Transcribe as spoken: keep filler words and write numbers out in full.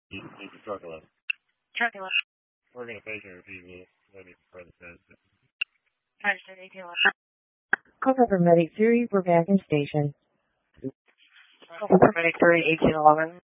He's a truck eleven. Truck eleven. We're going to patient repeat with waiting for the test. Registered eighteen eleven. Cobra Paramedic three, we're back in station. Cobra Paramedic three, eighteen eleven.